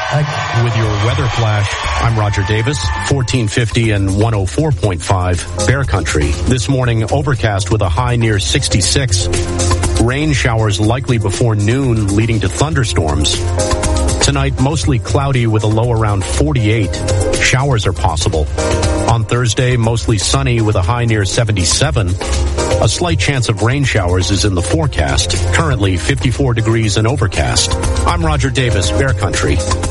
With your weather flash, I'm Roger Davis, 1450 and 104.5 Bear Country. This morning, overcast with a high near 66. Rain showers likely before noon, leading to thunderstorms. Tonight, mostly cloudy with a low around 48. Showers are possible. On Thursday, mostly sunny with a high near 77. A slight chance of rain showers is in the forecast. Currently 54 degrees and overcast. I'm Roger Davis, Bear Country.